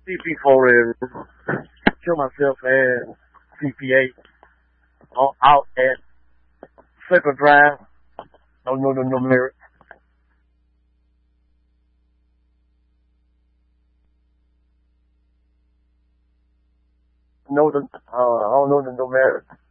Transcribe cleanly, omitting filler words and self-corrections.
CP4 is kill myself at CPA out at Slipper Drive. No merit. I don't know the no merit.